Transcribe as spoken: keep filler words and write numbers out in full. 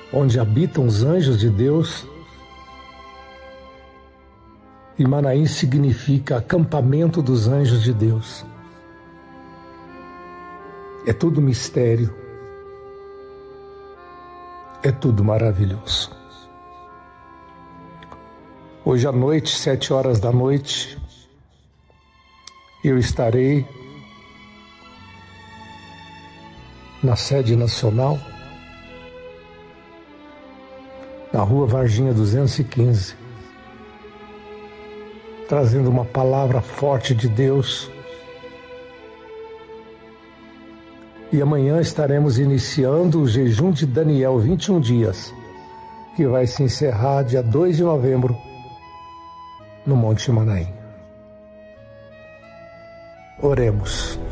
onde habitam os anjos de Deus. E Manaim significa acampamento dos anjos de Deus. É tudo mistério. É tudo maravilhoso. Hoje à noite, sete horas da noite, eu estarei na sede nacional, na rua Varginha duzentos e quinze, trazendo uma palavra forte de Deus. E amanhã estaremos iniciando o jejum de Daniel, vinte e um dias, que vai se encerrar dia dois de novembro, no Monte Manaim. Oremos.